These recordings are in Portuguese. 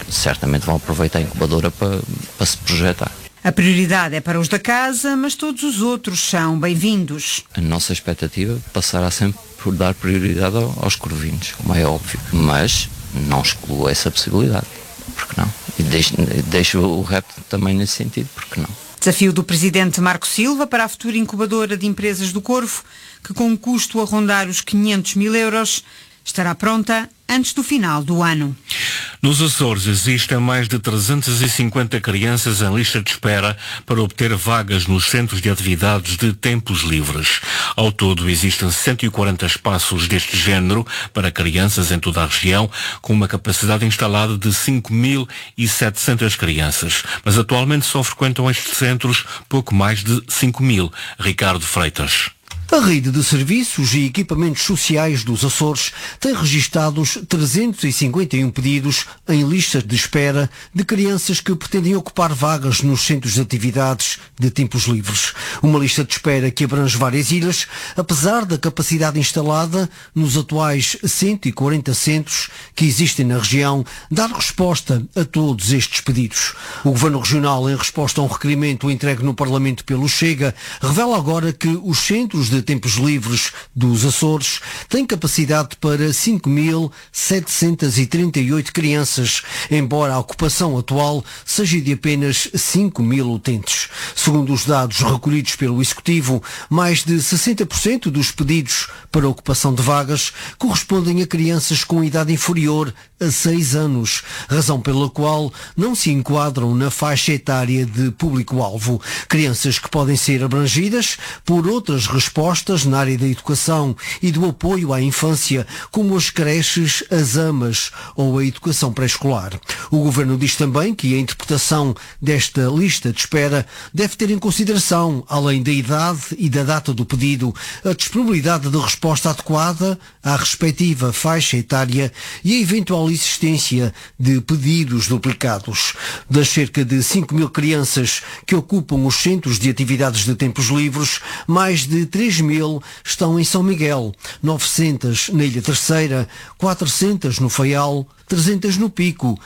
certamente vão aproveitar a incubadora para se projetar. A prioridade é para os da casa, mas todos os outros são bem-vindos. A nossa expectativa passará sempre por dar prioridade aos corvinos, como é óbvio, mas não excluo essa possibilidade, porque não? E deixo o repto também nesse sentido, porque não? Desafio do presidente Marco Silva para a futura incubadora de empresas do Corvo, que com um custo a rondar os 500 mil euros, estará pronta antes do final do ano. Nos Açores existem mais de 350 crianças em lista de espera para obter vagas nos centros de atividades de tempos livres. Ao todo existem 140 espaços deste género para crianças em toda a região, com uma capacidade instalada de 5.700 crianças. Mas atualmente só frequentam estes centros pouco mais de 5.000. Ricardo Freitas. A rede de serviços e equipamentos sociais dos Açores tem registados 351 pedidos em listas de espera de crianças que pretendem ocupar vagas nos centros de atividades de tempos livres. Uma lista de espera que abrange várias ilhas, apesar da capacidade instalada nos atuais 140 centros que existem na região, dar resposta a todos estes pedidos. O Governo Regional, em resposta a um requerimento entregue no Parlamento pelo Chega, revela agora que os centros de tempos livres dos Açores têm capacidade para 5.738 crianças, embora a ocupação atual seja de apenas 5.000 utentes. Segundo os dados recolhidos pelo Executivo, mais de 60% dos pedidos para ocupação de vagas correspondem a crianças com idade inferior a 6 anos, razão pela qual não se enquadram na faixa etária de público-alvo. Crianças que podem ser abrangidas por outras respostas na área da educação e do apoio à infância, como as creches, as AMAs ou a educação pré-escolar. O Governo diz também que a interpretação desta lista de espera deve ter em consideração, além da idade e da data do pedido, a disponibilidade de resposta adequada à respectiva faixa etária e a eventual existência de pedidos duplicados. Das cerca de 5.000 crianças que ocupam os centros de atividades de tempos livres, mais de 3.000 estão em São Miguel, 900 na Ilha Terceira, 400 no Faial, 300 no Pico,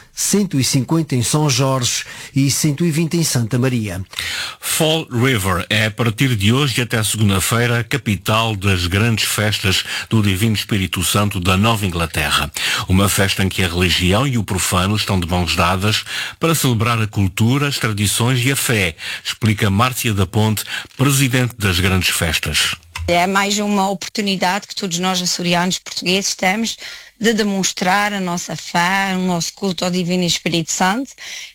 150 em São Jorge e 120 em Santa Maria. Fall River é, a partir de hoje até segunda-feira, a capital das grandes festas do Divino Espírito Santo da Nova Inglaterra. Uma festa em que a religião e o profano estão de mãos dadas para celebrar a cultura, as tradições e a fé, explica Márcia da Ponte, presidente das grandes festas. É mais uma oportunidade que todos nós açorianos portugueses temos de demonstrar a nossa fé, o nosso culto ao Divino Espírito Santo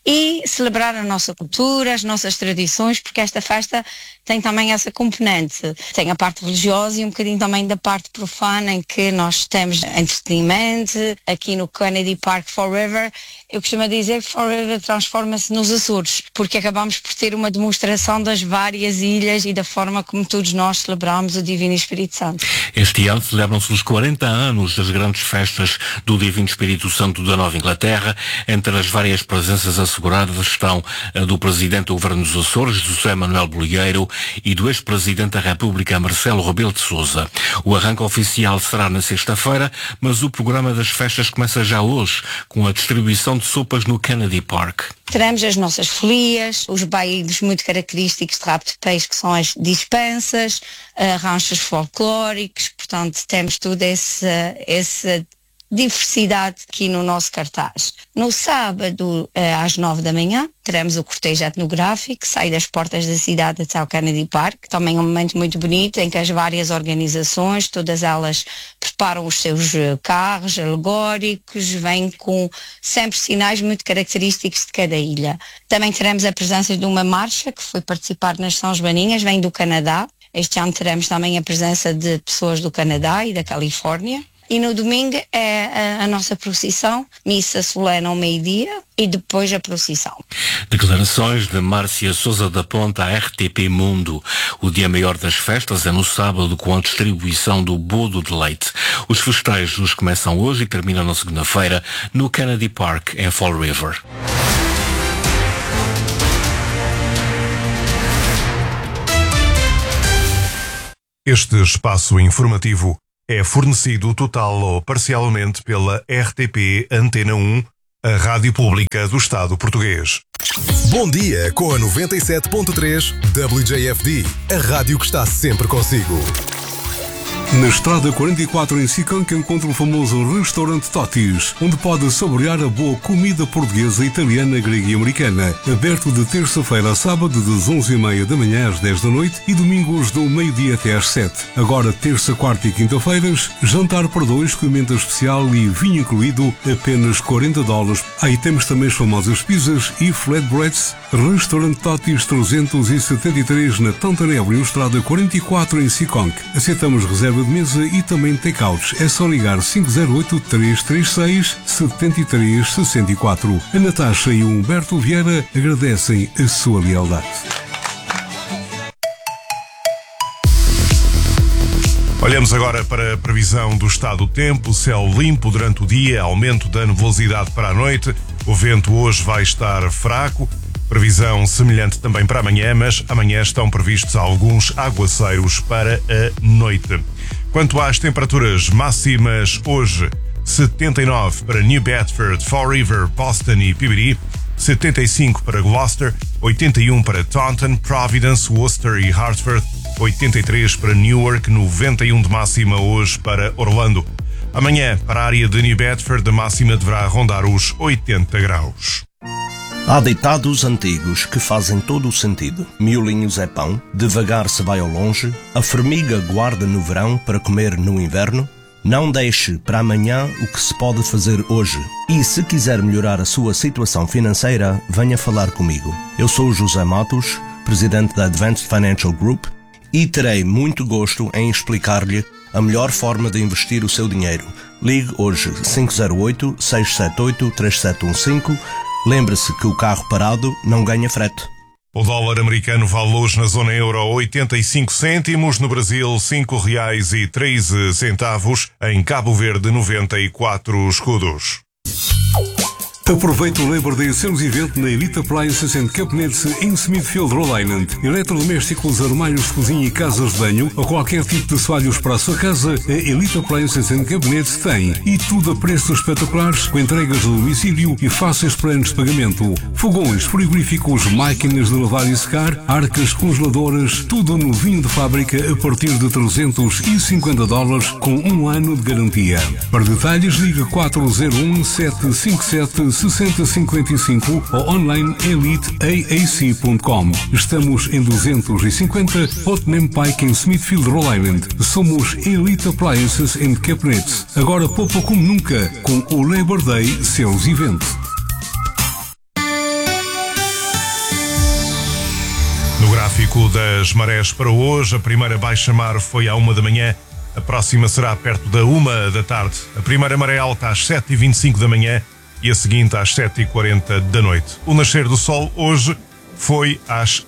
e celebrar a nossa cultura, as nossas tradições, porque esta festa tem também essa componente. Tem a parte religiosa e um bocadinho também da parte profana, em que nós temos entretenimento. Aqui no Kennedy Park Fall River, eu costumo dizer que Fall River transforma-se nos Açores, porque acabamos por ter uma demonstração das várias ilhas e da forma como todos nós celebramos o Divino Espírito Santo. Este ano celebram-se os 40 anos das grandes festas do Divino Espírito Santo da Nova Inglaterra. Entre as várias presenças asseguradas estão a do Presidente do Governo dos Açores, José Manuel Bolieiro, e do ex-Presidente da República, Marcelo Rebelo de Sousa. O arranque oficial será na sexta-feira, mas o programa das festas começa já hoje, com a distribuição de sopas no Kennedy Park. Teremos as nossas folias, os bailes muito característicos de rabo de peixe, que são as dispensas, ranchos folclóricos, portanto temos toda essa diversidade aqui no nosso cartaz. No sábado, às 9 da manhã, teremos o cortejo etnográfico, que sai das portas da cidade até ao Kennedy Park, também é um momento muito bonito, em que as várias organizações, todas elas preparam os seus carros alegóricos, vêm com sempre sinais muito característicos de cada ilha. Também teremos a presença de uma marcha, que foi participar nas São Joaninhas, vem do Canadá. Este ano teremos também a presença de pessoas do Canadá e da Califórnia. E no domingo é a nossa procissão, missa solene ao meio-dia e depois a procissão. Declarações de Márcia Sousa da Ponte à RTP Mundo. O dia maior das festas é no sábado, com a distribuição do bodo de leite. Os festejos começam hoje e terminam na segunda-feira no Kennedy Park, em Fall River. Este espaço informativo é fornecido total ou parcialmente pela RTP Antena 1, a Rádio Pública do Estado Português. Bom dia com a 97.3 WJFD, a rádio que está sempre consigo. Na Estrada 44 em Sicanca encontra o famoso restaurante Totis, onde pode saborear a boa comida portuguesa, italiana, grega e americana. Aberto de terça-feira a sábado das 11h30 da manhã às 10 da noite e domingos do meio-dia até às 7. Agora terça, quarta e quinta-feiras, jantar para dois com emenda especial e vinho incluído, apenas $40. Aí temos também as famosas pizzas e flatbreads. Restaurante Totis 373 na Tantan Avenue, Estrada 44 em Sicanca. Aceitamos reserva de mesa e também take-outs. É só ligar 508-336-7364. A Natasha e o Humberto Vieira agradecem a sua lealdade. Olhamos agora para a previsão do estado do tempo. Céu limpo durante o dia, aumento da nebulosidade para a noite. O vento hoje vai estar fraco. Previsão semelhante também para amanhã, mas amanhã estão previstos alguns aguaceiros para a noite. Quanto às temperaturas máximas, hoje 79 para New Bedford, Fall River, Boston e Peabody, 75 para Gloucester, 81 para Taunton, Providence, Worcester e Hartford, 83 para Newark, 91 de máxima hoje para Orlando. Amanhã, para a área de New Bedford, a máxima deverá rondar os 80 graus. Há ditados antigos que fazem todo o sentido. Miolinhos é pão, devagar se vai ao longe, a formiga guarda no verão para comer no inverno. Não deixe para amanhã o que se pode fazer hoje. E se quiser melhorar a sua situação financeira, venha falar comigo. Eu sou José Matos, presidente da Advanced Financial Group, e terei muito gosto em explicar-lhe a melhor forma de investir o seu dinheiro. Ligue hoje 508-678-3715. Lembre-se que o carro parado não ganha frete. O dólar americano vale hoje na zona euro 85 cêntimos, no Brasil R$5,13, em Cabo Verde 94 escudos. Aproveite o Labor Day Sales Event na Elite Appliances and Cabinets em Smithfield, Rhode Island. Eletrodomésticos, armários de cozinha e casas de banho ou qualquer tipo de assoalhos para a sua casa, a Elite Appliances and Cabinets tem. E tudo a preços espetaculares, com entregas de domicílio e fáceis planos de pagamento. Fogões, frigoríficos, máquinas de lavar e secar, arcas congeladoras, tudo novinho de fábrica a partir de $350 com 1 ano de garantia. Para detalhes, ligue 401-757-6055 ou online eliteaac.com. Estamos em 250 Putnam Pike em Smithfield, Rhode Island. Somos Elite Appliances and Cabinets. Agora poupa como nunca com o Labor Day Sales Event. No gráfico das marés para hoje, a primeira baixa-mar foi à 1 da manhã, a próxima será perto da 1 da tarde. A primeira maré alta às 7h25 da manhã e a seguinte às 7h40 da noite. O nascer do sol hoje foi às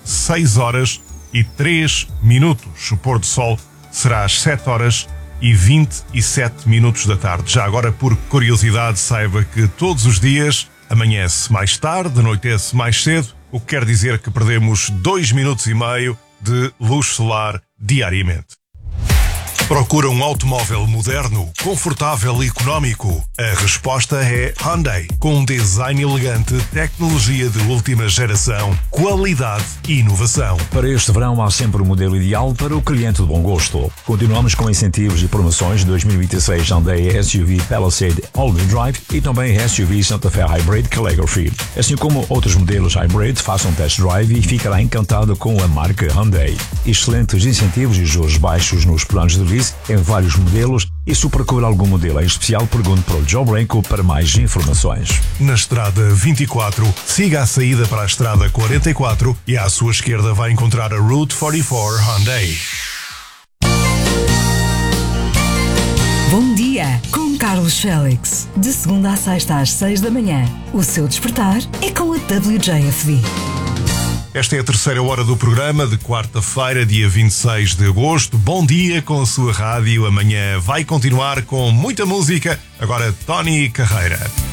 6h03. O pôr do sol será às 7h27 da tarde. Já agora, por curiosidade, saiba que todos os dias amanhece mais tarde, anoitece mais cedo, o que quer dizer que perdemos 2,5 minutos de luz solar diariamente. Procura um automóvel moderno, confortável e económico? A resposta é Hyundai. Com um design elegante, tecnologia de última geração, qualidade e inovação. Para este verão há sempre o modelo ideal para o cliente de bom gosto. Continuamos com incentivos e promoções de 2026 Hyundai SUV Palisade All-Wheel Drive e também SUV Santa Fe Hybrid Calligraphy. Assim como outros modelos Hybrid, faça um test drive e ficará encantado com a marca Hyundai. Excelentes incentivos e juros baixos nos planos de lease em vários modelos, e se procura algum modelo em especial, pergunte para o Joe Branco para mais informações. Na Estrada 24, siga a saída para a Estrada 44 e à sua esquerda vai encontrar a Route 44 Hyundai. Bom dia, com Carlos Félix. De segunda a sexta às 6 da manhã. O seu despertar é com a WJFD. Esta é a terceira hora do programa de quarta-feira, dia 26 de agosto. Bom dia com a sua rádio. Amanhã vai continuar com muita música. Agora, Tony Carreira.